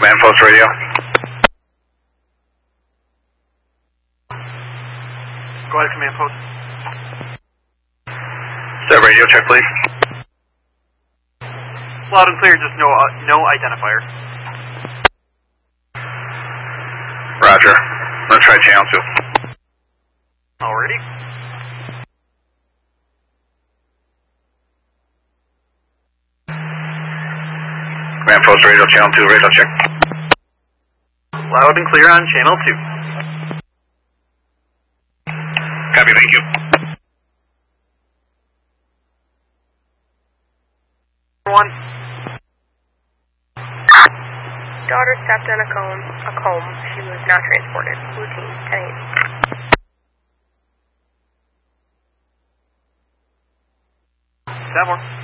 Command Post Radio. Go ahead, Command Post. Set radio check, please. Loud and clear, just no identifier. Roger. Let's try channel 2. Alrighty. Command Post Radio, channel 2, radio check. Loud and clear on channel 2. Copy, thank you. One. Daughter stepped on a comb. She was not transported. Routine 10-8. That more.